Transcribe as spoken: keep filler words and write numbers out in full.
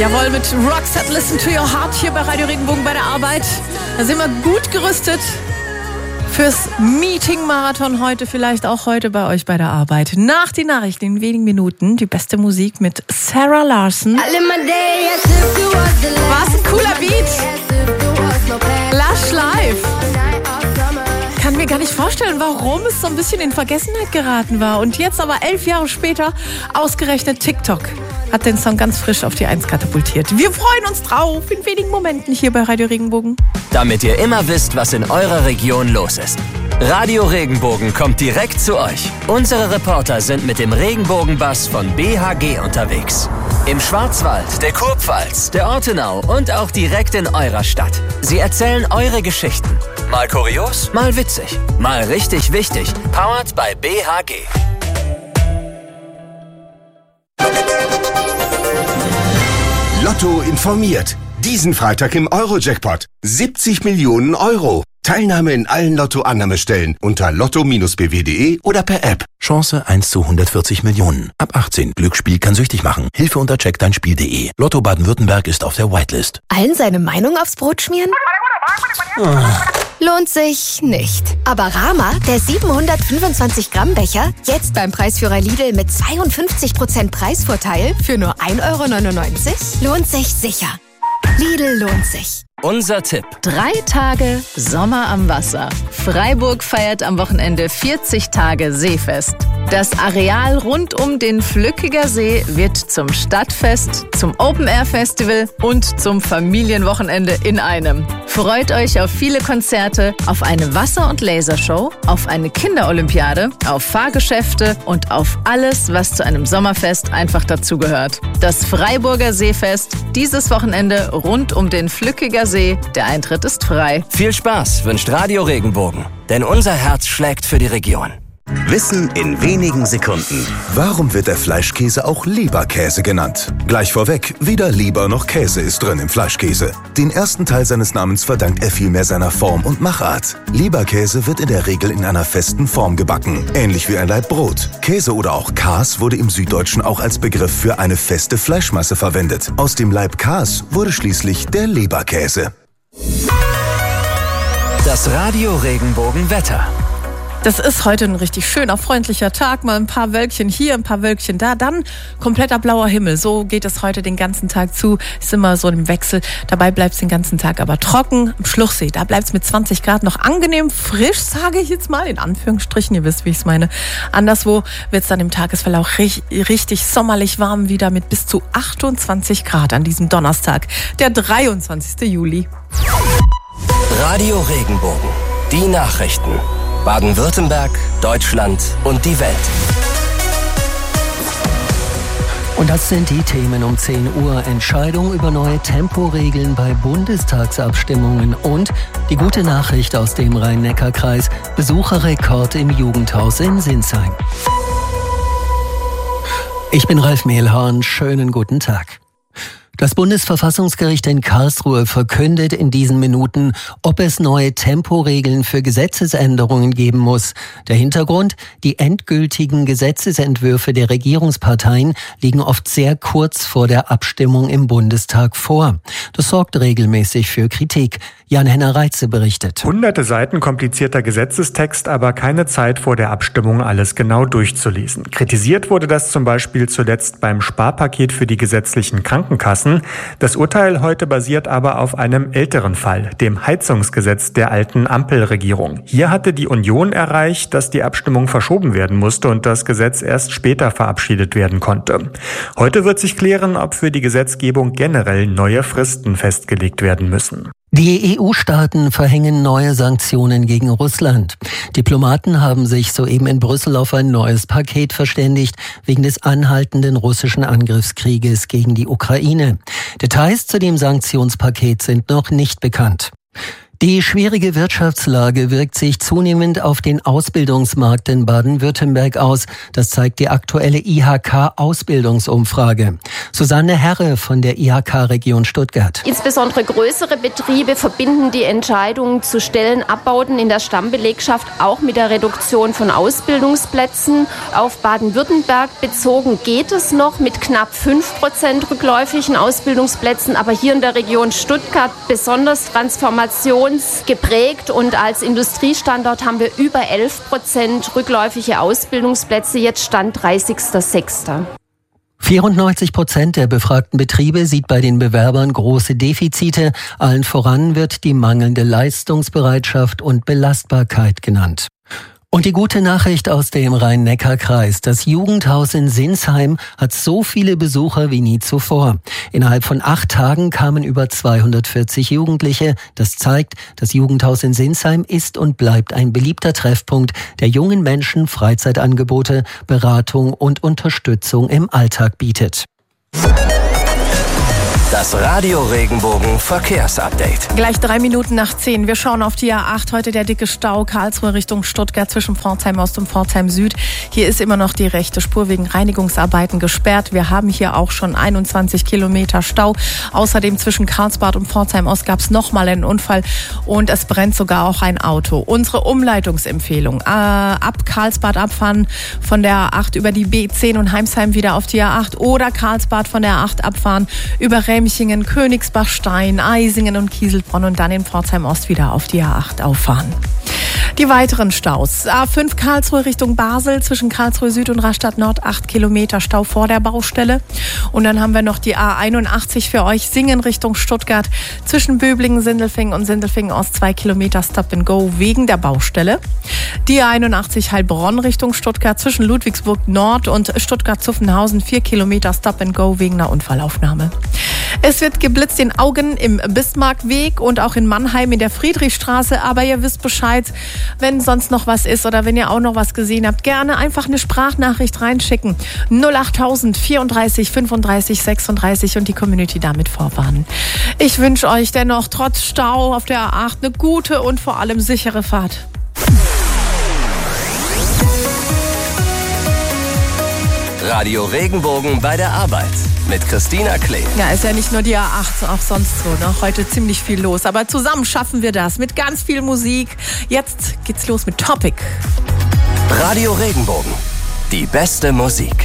Jawohl, mit Roxette, Listen to Your Heart hier bei Radio Regenbogen bei der Arbeit. Da sind wir gut gerüstet fürs Meeting-Marathon heute, vielleicht auch heute bei euch bei der Arbeit. Nach den Nachrichten in wenigen Minuten die beste Musik mit Sarah Larson. Was ein cooler Beat. Lush Live. Kann mir gar nicht vorstellen, warum es so ein bisschen in Vergessenheit geraten war. Und jetzt aber elf Jahre später ausgerechnet TikTok hat den Song ganz frisch auf die Eins katapultiert. Wir freuen uns drauf in wenigen Momenten hier bei Radio Regenbogen. Damit ihr immer wisst, was in eurer Region los ist. Radio Regenbogen kommt direkt zu euch. Unsere Reporter sind mit dem Regenbogenbus von B H G unterwegs. Im Schwarzwald, der Kurpfalz, der Ortenau und auch direkt in eurer Stadt. Sie erzählen eure Geschichten. Mal kurios, mal witzig, mal richtig wichtig. Powered by B H G. Lotto informiert. Diesen Freitag im Euro-Jackpot. siebzig Millionen Euro. Teilnahme in allen Lotto-Annahmestellen unter lotto Bindestrich b w punkt de oder per App. Chance eins zu hundertvierzig Millionen. Ab achtzehn. Glücksspiel kann süchtig machen. Hilfe unter check dein Spiel punkt de. Lotto Baden-Württemberg ist auf der Whitelist. Allen seine Meinung aufs Brot schmieren? Oh. Lohnt sich nicht. Aber Rama, der siebenhundertfünfundzwanzig Gramm Becher, jetzt beim Preisführer Lidl mit zweiundfünfzig Prozent Preisvorteil für nur ein Euro neunundneunzig, lohnt sich sicher. Lidl lohnt sich. Unser Tipp. Drei Tage Sommer am Wasser. Freiburg feiert am Wochenende vierzig Tage Seefest. Das Areal rund um den Flückiger See wird zum Stadtfest, zum Open-Air-Festival und zum Familienwochenende in einem. Freut euch auf viele Konzerte, auf eine Wasser- und Lasershow, auf eine Kinderolympiade, auf Fahrgeschäfte und auf alles, was zu einem Sommerfest einfach dazugehört. Das Freiburger Seefest, dieses Wochenende rund um den Flückiger See. Der Eintritt ist frei. Viel Spaß wünscht Radio Regenbogen, denn unser Herz schlägt für die Region. Wissen in wenigen Sekunden. Warum wird der Fleischkäse auch Leberkäse genannt? Gleich vorweg, weder Leber noch Käse ist drin im Fleischkäse. Den ersten Teil seines Namens verdankt er vielmehr seiner Form und Machart. Leberkäse wird in der Regel in einer festen Form gebacken, ähnlich wie ein Laib Brot. Käse oder auch Kas wurde im Süddeutschen auch als Begriff für eine feste Fleischmasse verwendet. Aus dem Laib Kas wurde schließlich der Leberkäse. Das Radio Regenbogen Wetter. Das ist heute ein richtig schöner, freundlicher Tag. Mal ein paar Wölkchen hier, ein paar Wölkchen da. Dann kompletter blauer Himmel. So geht es heute den ganzen Tag zu. Ist immer so im Wechsel. Dabei bleibt es den ganzen Tag aber trocken. Am Schluchsee, da bleibt es mit zwanzig Grad noch angenehm frisch, sage ich jetzt mal. In Anführungsstrichen, ihr wisst, wie ich es meine. Anderswo wird es dann im Tagesverlauf richtig, richtig sommerlich warm wieder mit bis zu achtundzwanzig Grad an diesem Donnerstag, der dreiundzwanzigsten Juli. Radio Regenbogen. Die Nachrichten. Baden-Württemberg, Deutschland und die Welt. Und das sind die Themen um zehn Uhr. Entscheidung über neue Temporegeln bei Bundestagsabstimmungen und die gute Nachricht aus dem Rhein-Neckar-Kreis. Besucherrekord im Jugendhaus in Sinsheim. Ich bin Ralf Mehlhorn. Schönen guten Tag. Das Bundesverfassungsgericht in Karlsruhe verkündet in diesen Minuten, ob es neue Temporegeln für Gesetzesänderungen geben muss. Der Hintergrund: Die endgültigen Gesetzesentwürfe der Regierungsparteien liegen oft sehr kurz vor der Abstimmung im Bundestag vor. Das sorgt regelmäßig für Kritik. Jan-Henner Reitze berichtet. Hunderte Seiten komplizierter Gesetzestext, aber keine Zeit vor der Abstimmung alles genau durchzulesen. Kritisiert wurde das zum Beispiel zuletzt beim Sparpaket für die gesetzlichen Krankenkassen. Das Urteil heute basiert aber auf einem älteren Fall, dem Heizungsgesetz der alten Ampelregierung. Hier hatte die Union erreicht, dass die Abstimmung verschoben werden musste und das Gesetz erst später verabschiedet werden konnte. Heute wird sich klären, ob für die Gesetzgebung generell neue Fristen festgelegt werden müssen. Die E U-Staaten verhängen neue Sanktionen gegen Russland. Diplomaten haben sich soeben in Brüssel auf ein neues Paket verständigt, wegen des anhaltenden russischen Angriffskrieges gegen die Ukraine. Details zu dem Sanktionspaket sind noch nicht bekannt. Die schwierige Wirtschaftslage wirkt sich zunehmend auf den Ausbildungsmarkt in Baden-Württemberg aus. Das zeigt die aktuelle I H K-Ausbildungsumfrage. Susanne Herre von der I H K-Region Stuttgart. Insbesondere größere Betriebe verbinden die Entscheidung zu Stellenabbauten in der Stammbelegschaft auch mit der Reduktion von Ausbildungsplätzen. Auf Baden-Württemberg bezogen geht es noch mit knapp fünf Prozent rückläufigen Ausbildungsplätzen, aber hier in der Region Stuttgart besonders Transformation geprägt und als Industriestandort haben wir über elf Prozent rückläufige Ausbildungsplätze, jetzt Stand dreißigster sechster vierundneunzig Prozent der befragten Betriebe sieht bei den Bewerbern große Defizite. Allen voran wird die mangelnde Leistungsbereitschaft und Belastbarkeit genannt. Und die gute Nachricht aus dem Rhein-Neckar-Kreis. Das Jugendhaus in Sinsheim hat so viele Besucher wie nie zuvor. Innerhalb von acht Tagen kamen über zweihundertvierzig Jugendliche. Das zeigt, das Jugendhaus in Sinsheim ist und bleibt ein beliebter Treffpunkt, der jungen Menschen Freizeitangebote, Beratung und Unterstützung im Alltag bietet. Das Radio Regenbogen Verkehrsupdate. Gleich drei Minuten nach zehn. Wir schauen auf die A acht. Heute der dicke Stau Karlsruhe Richtung Stuttgart zwischen Pforzheim Ost und Pforzheim Süd. Hier ist immer noch die rechte Spur wegen Reinigungsarbeiten gesperrt. Wir haben hier auch schon einundzwanzig Kilometer Stau. Außerdem zwischen Karlsbad und Pforzheim Ost gab es nochmal einen Unfall und es brennt sogar auch ein Auto. Unsere Umleitungsempfehlung. Äh, ab Karlsbad abfahren von der A acht über die B zehn und Heimsheim wieder auf die A acht oder Karlsbad von der A acht abfahren über Remchingen, Königsbachstein, Eisingen und Kieselbronn und dann in Pforzheim Ost wieder auf die A acht auffahren. Die weiteren Staus. A fünf Karlsruhe Richtung Basel zwischen Karlsruhe Süd und Rastatt Nord acht Kilometer Stau vor der Baustelle. Und dann haben wir noch die A einundachtzig für euch Singen Richtung Stuttgart zwischen Böblingen, Sindelfingen und Sindelfingen Ost zwei Kilometer Stop and Go wegen der Baustelle. Die A einundachtzig Heilbronn Richtung Stuttgart zwischen Ludwigsburg Nord und Stuttgart-Zuffenhausen vier Kilometer Stop and Go wegen einer Unfallaufnahme. Es wird geblitzt in Augen im Bismarckweg und auch in Mannheim in der Friedrichstraße. Aber ihr wisst Bescheid, wenn sonst noch was ist oder wenn ihr auch noch was gesehen habt, gerne einfach eine Sprachnachricht reinschicken. null achttausend vierunddreißig fünfunddreißig sechsunddreißig und die Community damit vorwarnen. Ich wünsche euch dennoch trotz Stau auf der A acht eine gute und vor allem sichere Fahrt. Radio Regenbogen bei der Arbeit mit Christina Klee. Ja, ist ja nicht nur die A acht, auch sonst so. Ne? Heute ziemlich viel los. Aber zusammen schaffen wir das mit ganz viel Musik. Jetzt geht's los mit Topic. Radio Regenbogen. Die beste Musik.